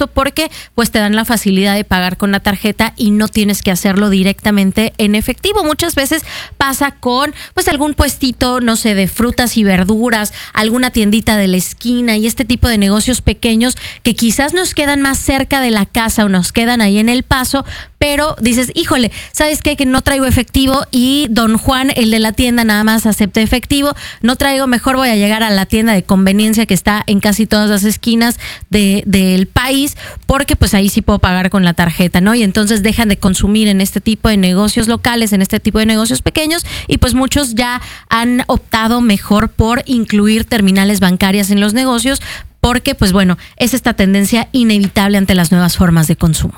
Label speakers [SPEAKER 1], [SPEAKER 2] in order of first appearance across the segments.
[SPEAKER 1] esto porque pues te dan la facilidad de pagar con la tarjeta y no tienes que hacerlo directamente en efectivo. Muchas veces pasa con pues algún puestito, no sé, de frutas y verduras, alguna tiendita de la esquina y este tipo de negocios pequeños que quizás nos quedan más cerca de la casa o nos quedan ahí en El Paso, pero dices, híjole, ¿sabes qué? Que no traigo efectivo y don Juan, el de la tienda, nada más acepta efectivo, no traigo, mejor voy a llegar a la tienda de conveniencia que está en casi todas las esquinas del país, porque pues ahí sí puedo pagar con la tarjeta, ¿no? Y entonces dejan de consumir en este tipo de negocios locales, en este tipo de negocios pequeños, y pues muchos ya han optado mejor por incluir terminales bancarias en los negocios, porque pues bueno, es esta tendencia inevitable ante las nuevas formas de consumo.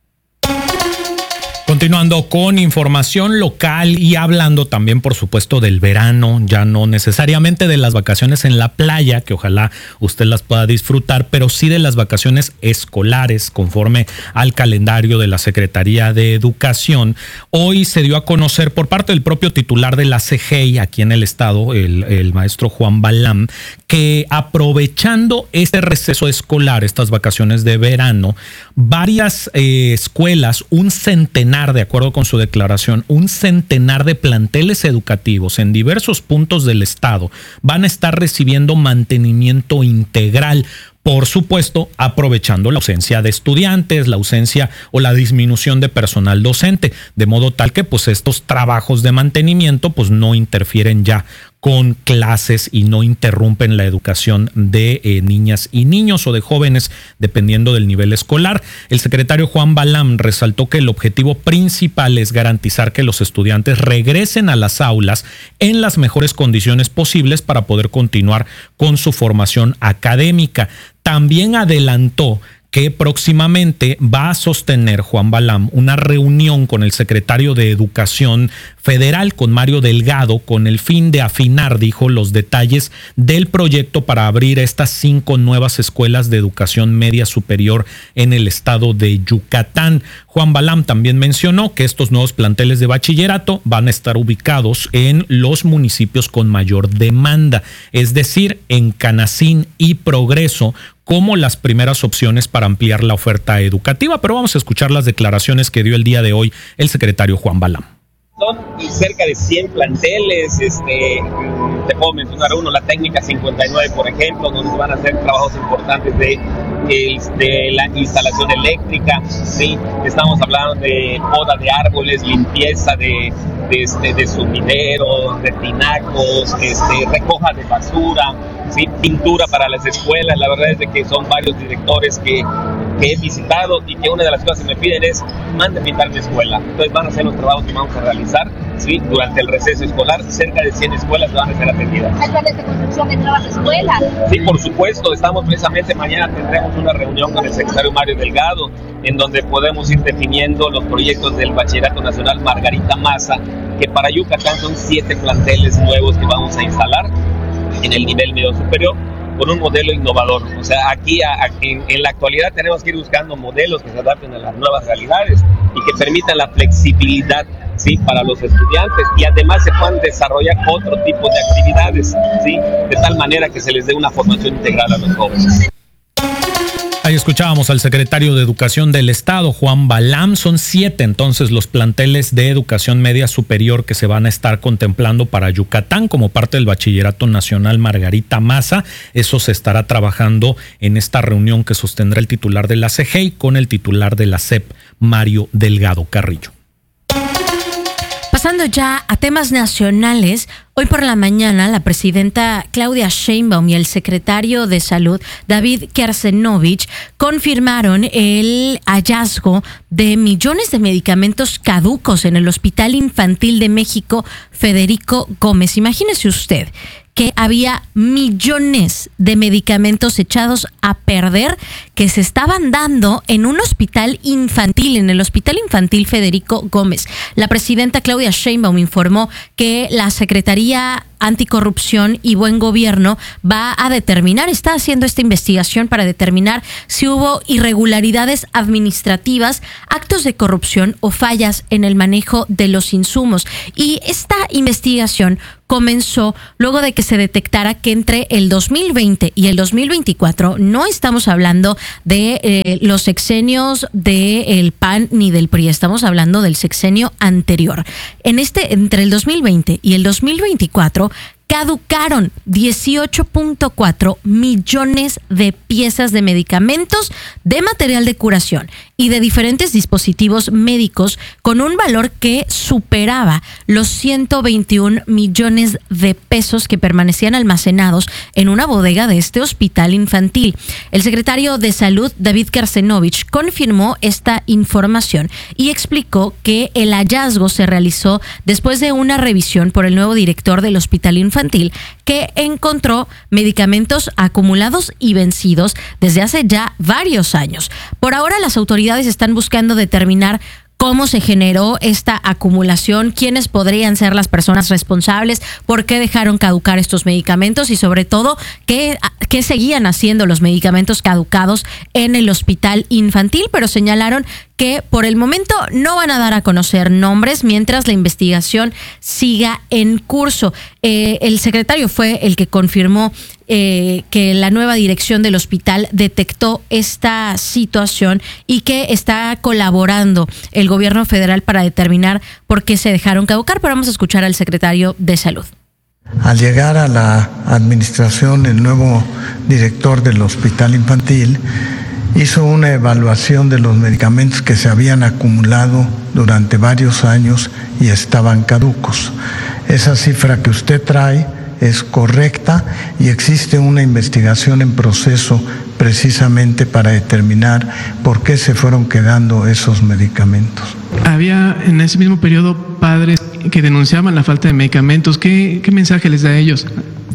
[SPEAKER 2] Continuando con información local y hablando también, por supuesto, del verano, ya no necesariamente de las vacaciones en la playa, que ojalá usted las pueda disfrutar, pero sí de las vacaciones escolares, conforme al calendario de la Secretaría de Educación. Hoy se dio a conocer por parte del propio titular de la CEGEI aquí en el estado, el maestro Juan Balam, que aprovechando este receso escolar, estas vacaciones de verano, varias escuelas, un centenar, de acuerdo con su declaración, un centenar de planteles educativos en diversos puntos del estado van a estar recibiendo mantenimiento integral. Por supuesto, aprovechando la ausencia de estudiantes, la ausencia o la disminución de personal docente, de modo tal que pues estos trabajos de mantenimiento pues no interfieren ya con clases y no interrumpen la educación de niñas y niños o de jóvenes, dependiendo del nivel escolar. El secretario Juan Balam resaltó que el objetivo principal es garantizar que los estudiantes regresen a las aulas en las mejores condiciones posibles para poder continuar con su formación académica. También adelantó que próximamente va a sostener Juan Balam una reunión con el secretario de Educación Federal, con Mario Delgado, con el fin de afinar, dijo, los detalles del proyecto para abrir estas 5 nuevas escuelas de educación media superior en el estado de Yucatán. Juan Balam también mencionó que estos nuevos planteles de bachillerato van a estar ubicados en los municipios con mayor demanda, es decir, en Canacín y Progreso, como las primeras opciones para ampliar la oferta educativa. Pero vamos a escuchar las declaraciones que dio el día de hoy el secretario Juan Balam.
[SPEAKER 3] Son cerca de 100 planteles, te puedo mencionar uno, la técnica 59, por ejemplo, donde se van a hacer trabajos importantes de la instalación eléctrica, ¿sí? Estamos hablando de poda de árboles, limpieza de sumideros, de tinacos, recoja de basura, ¿sí? Pintura para las escuelas. La verdad es de que son varios directores que he visitado y que una de las cosas que me piden es mande pintar mi escuela. Entonces van a ser los trabajos que vamos a realizar, ¿sí? Durante el receso escolar. Cerca de 100 escuelas van a ser atendidas.
[SPEAKER 4] ¿Hay planes de construcción de nuevas escuelas?
[SPEAKER 3] Sí, por supuesto. Estamos precisamente, mañana tendremos una reunión con el secretario Mario Delgado, en donde podemos ir definiendo los proyectos del Bachillerato Nacional Margarita Maza, que para Yucatán son 7 planteles nuevos que vamos a instalar en el nivel medio superior, con un modelo innovador. O sea, aquí en la actualidad tenemos que ir buscando modelos que se adapten a las nuevas realidades y que permitan la flexibilidad, ¿sí? Para los estudiantes, y además se puedan desarrollar otro tipo de actividades, ¿sí? De tal manera que se les dé una formación integral a los jóvenes.
[SPEAKER 2] Ahí escuchábamos al secretario de Educación del Estado, Juan Balam. Son 7 entonces los planteles de educación media superior que se van a estar contemplando para Yucatán como parte del Bachillerato Nacional Margarita Maza. Eso se estará trabajando en esta reunión que sostendrá el titular de la CEGEI con el titular de la SEP, Mario Delgado Carrillo.
[SPEAKER 1] Pasando ya a temas nacionales, hoy por la mañana la presidenta Claudia Sheinbaum y el secretario de Salud, David Kersenovich, confirmaron el hallazgo de millones de medicamentos caducos en el Hospital Infantil de México Federico Gómez. Imagínese usted que había millones de medicamentos echados a perder que se estaban dando en un hospital infantil, en el Hospital Infantil Federico Gómez. La presidenta Claudia Sheinbaum informó que la Secretaría Anticorrupción y Buen Gobierno va a determinar, está haciendo esta investigación para determinar si hubo irregularidades administrativas, actos de corrupción o fallas en el manejo de los insumos. Y esta investigación comenzó luego de que se detectara que entre el 2020 y el 2024 no estamos hablando de los sexenios del PAN ni del PRI, estamos hablando del sexenio anterior. Entre el 2020 y el 2024 caducaron 18.4 millones de piezas de medicamentos, de material de curación y de diferentes dispositivos médicos con un valor que superaba los 121 millones de pesos que permanecían almacenados en una bodega de este hospital infantil. El secretario de Salud, David Kersenovich, confirmó esta información y explicó que el hallazgo se realizó después de una revisión por el nuevo director del hospital infantil, que encontró medicamentos acumulados y vencidos desde hace ya varios años. Por ahora, las autoridades están buscando determinar cómo se generó esta acumulación, quiénes podrían ser las personas responsables, por qué dejaron caducar estos medicamentos y sobre todo qué seguían haciendo los medicamentos caducados en el hospital infantil, pero señalaron que por el momento no van a dar a conocer nombres mientras la investigación siga en curso. El secretario fue el que confirmó que la nueva dirección del hospital detectó esta situación y que está colaborando el gobierno federal para determinar por qué se dejaron caducar, pero vamos a escuchar al secretario de Salud.
[SPEAKER 5] Al llegar a la administración, el nuevo director del hospital infantil hizo una evaluación de los medicamentos que se habían acumulado durante varios años y estaban caducos. Esa cifra que usted trae es correcta y existe una investigación en proceso precisamente para determinar por qué se fueron quedando esos medicamentos.
[SPEAKER 6] Había en ese mismo periodo padres que denunciaban la falta de medicamentos. ¿Qué mensaje les da a ellos?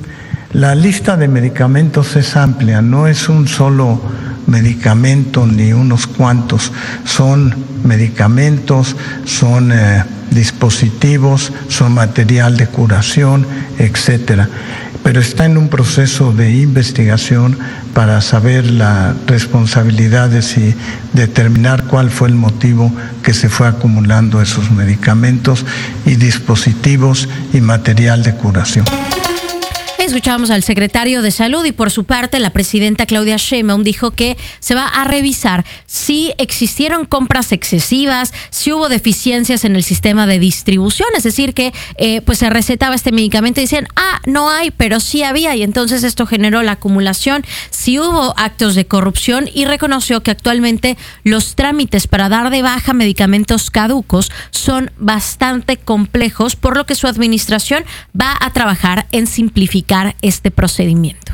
[SPEAKER 5] La lista de medicamentos es amplia, no es un solo medicamento ni unos cuantos, son medicamentos, son dispositivos, son material de curación, etcétera. Pero está en un proceso de investigación para saber las responsabilidades y determinar cuál fue el motivo que se fue acumulando esos medicamentos y dispositivos y material de curación.
[SPEAKER 1] Escuchamos al secretario de Salud y por su parte la presidenta Claudia Sheinbaum dijo que se va a revisar si existieron compras excesivas, si hubo deficiencias en el sistema de distribución, es decir que pues se recetaba este medicamento y decían, no hay, pero sí había, y entonces esto generó la acumulación, si hubo actos de corrupción, y reconoció que actualmente los trámites para dar de baja medicamentos caducos son bastante complejos, por lo que su administración va a trabajar en simplificar este procedimiento.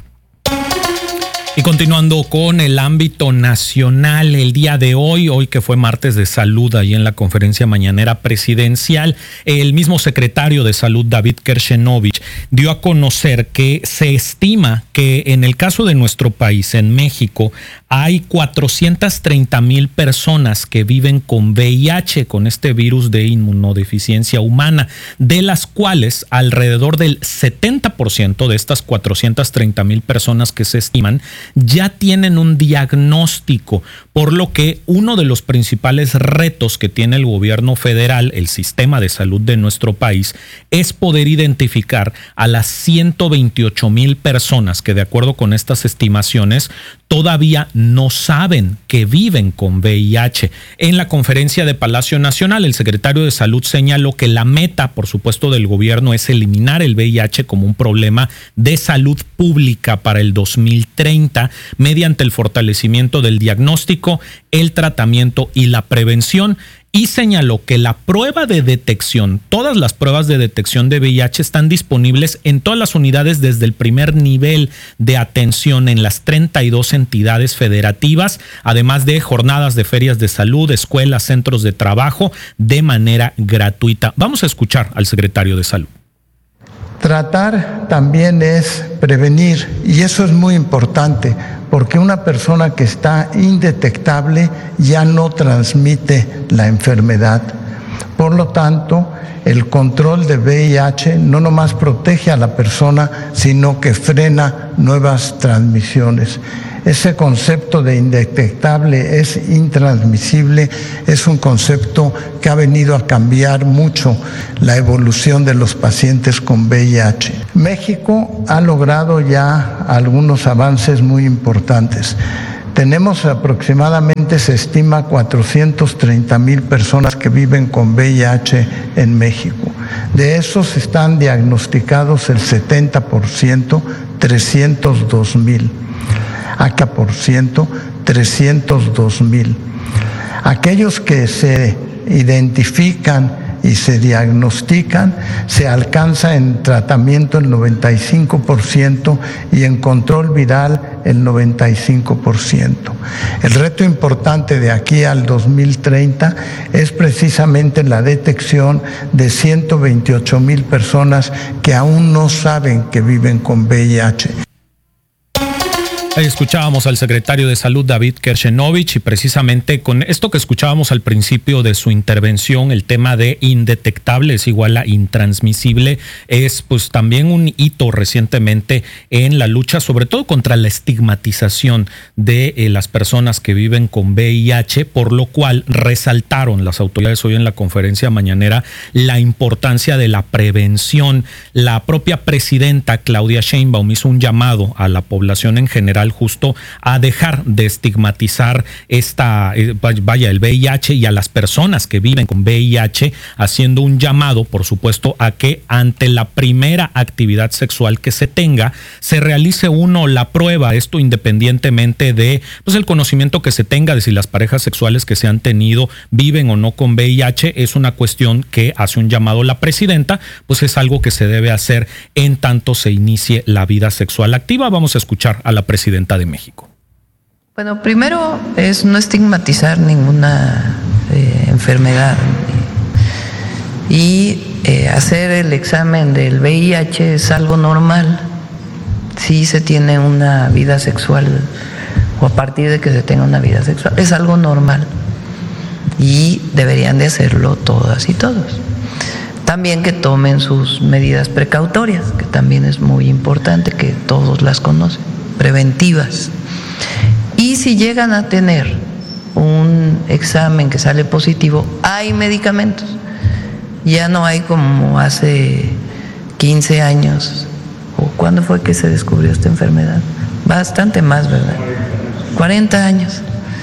[SPEAKER 2] Y continuando con el ámbito nacional, el día de hoy que fue martes de salud, ahí en la conferencia mañanera presidencial, el mismo secretario de Salud, David Kersenovich, dio a conocer que se estima que en el caso de nuestro país, en México, hay 430,000 personas que viven con VIH, con este virus de inmunodeficiencia humana, de las cuales alrededor del 70% de estas 430,000 personas que se estiman ya tienen un diagnóstico, por lo que uno de los principales retos que tiene el gobierno federal, el sistema de salud de nuestro país, es poder identificar a las 128,000 personas que, de acuerdo con estas estimaciones, todavía no saben que viven con VIH. En la conferencia de Palacio Nacional, el secretario de Salud señaló que la meta, por supuesto, del gobierno es eliminar el VIH como un problema de salud pública para el 2030 mediante el fortalecimiento del diagnóstico, el tratamiento y la prevención. Y señaló que la prueba de detección, todas las pruebas de detección de VIH están disponibles en todas las unidades desde el primer nivel de atención en las 32 entidades federativas, además de jornadas de ferias de salud, escuelas, centros de trabajo, de manera gratuita. Vamos a escuchar al secretario de Salud.
[SPEAKER 5] Tratar también es prevenir, y eso es muy importante, porque una persona que está indetectable ya no transmite la enfermedad. Por lo tanto, el control de VIH no nomás protege a la persona, sino que frena nuevas transmisiones. Ese concepto de indetectable es intransmisible, es un concepto que ha venido a cambiar mucho la evolución de los pacientes con VIH. México ha logrado ya algunos avances muy importantes. Tenemos aproximadamente, se estima, 430,000 personas que viven con VIH en México. De esos están diagnosticados el 70%, 302,000. Acá por ciento, 302,000. Aquellos que se identifican y se diagnostican, se alcanza en tratamiento el 95% y en control viral el 95%. El reto importante de aquí al 2030 es precisamente la detección de 128,000 personas que aún no saben que viven con VIH.
[SPEAKER 2] Ahí escuchábamos al secretario de Salud, David Kershenovich, y precisamente con esto que escuchábamos al principio de su intervención, el tema de indetectable es igual a intransmisible, es pues también un hito recientemente en la lucha, sobre todo contra la estigmatización de las personas que viven con VIH, por lo cual resaltaron las autoridades hoy en la conferencia mañanera la importancia de la prevención. La propia presidenta Claudia Sheinbaum hizo un llamado a la población en general justo a dejar de estigmatizar el VIH y a las personas que viven con VIH, haciendo un llamado, por supuesto, a que ante la primera actividad sexual que se tenga, se realice la prueba, esto independientemente de pues, el conocimiento que se tenga de si las parejas sexuales que se han tenido viven o no con VIH. Es una cuestión que hace un llamado la presidenta, pues es algo que se debe hacer en tanto se inicie la vida sexual activa. Vamos a escuchar a la presidenta de México.
[SPEAKER 7] Bueno, primero es no estigmatizar ninguna enfermedad y hacer el examen del VIH es algo normal si se tiene una vida sexual o a partir de que se tenga una vida sexual, es algo normal y deberían de hacerlo todas y todos. También que tomen sus medidas precautorias, que también es muy importante, que todos las conocen, preventivas. Y si llegan a tener un examen que sale positivo, hay medicamentos. Ya no hay como hace 15 años, o ¿cuándo fue que se descubrió esta enfermedad? Bastante más, ¿verdad? 40 años.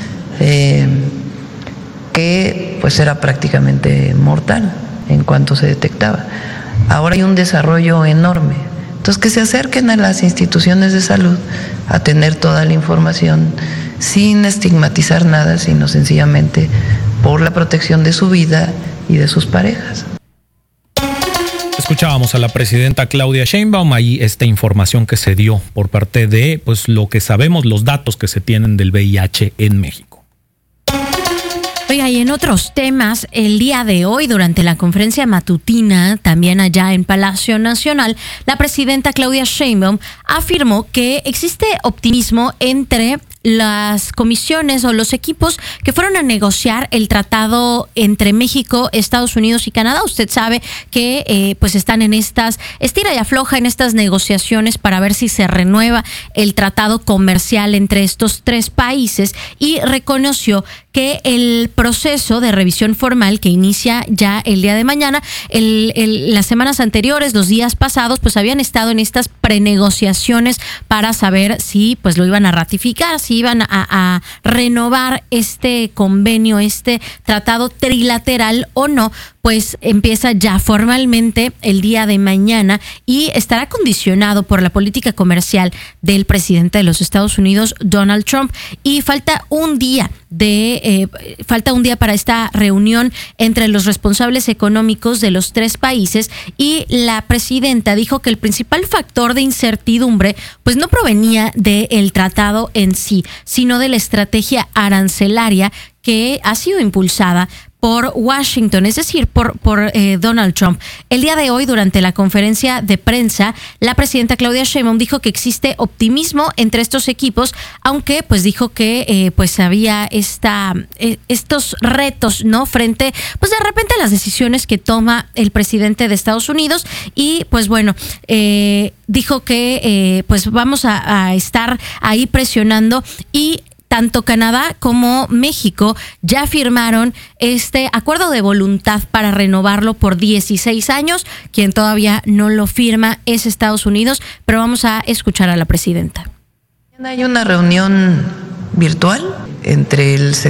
[SPEAKER 7] Que pues era prácticamente mortal en cuanto se detectaba. Ahora hay un desarrollo enorme. Entonces, que se acerquen a las instituciones de salud a tener toda la información sin estigmatizar nada, sino sencillamente por la protección de su vida y de sus parejas.
[SPEAKER 2] Escuchábamos a la presidenta Claudia Sheinbaum, ahí esta información que se dio por parte de pues lo que sabemos, los datos que se tienen del VIH en México.
[SPEAKER 1] Oiga, y en otros temas, el día de hoy, durante la conferencia matutina, también allá en Palacio Nacional, la presidenta Claudia Sheinbaum afirmó que existe optimismo entre las comisiones o los equipos que fueron a negociar el tratado entre México, Estados Unidos y Canadá. Usted sabe que pues están en estas estira y afloja en estas negociaciones para ver si se renueva el tratado comercial entre estos tres países, y reconoció que el proceso de revisión formal que inicia ya el día de mañana, las semanas anteriores, los días pasados, pues habían estado en estas prenegociaciones para saber si pues lo iban a ratificar, si iban a renovar este convenio, este tratado trilateral o no. Pues empieza ya formalmente el día de mañana y estará condicionado por la política comercial del presidente de los Estados Unidos, Donald Trump. Y falta un día para esta reunión entre los responsables económicos de los tres países, y la presidenta dijo que el principal factor de incertidumbre pues no provenía del tratado en sí, sino de la estrategia arancelaria que ha sido impulsada por Washington, es decir, por Donald Trump. El día de hoy, durante la conferencia de prensa, la presidenta Claudia Sheinbaum dijo que existe optimismo entre estos equipos, aunque pues dijo que pues había estos retos, ¿no? Frente, pues de repente a las decisiones que toma el presidente de Estados Unidos y pues bueno, dijo que pues vamos a estar ahí presionando y tanto Canadá como México ya firmaron este acuerdo de voluntad para renovarlo por 16 años. Quien todavía no lo firma es Estados Unidos, pero vamos a escuchar a la presidenta.
[SPEAKER 7] Hay una reunión virtual entre el